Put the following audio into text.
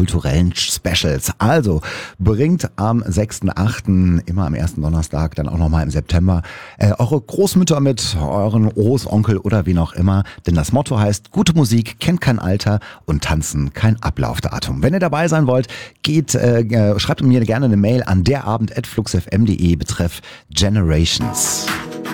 kulturellen Specials. Also bringt am 6.8., immer am ersten Donnerstag, dann auch nochmal im September, eure Großmütter mit, euren Großonkel oder wen auch immer. Denn das Motto heißt, gute Musik kennt kein Alter und Tanzen kein Ablaufdatum. Wenn ihr dabei sein wollt, schreibt mir gerne eine Mail an derabend@fluxfm.de betreff Generations.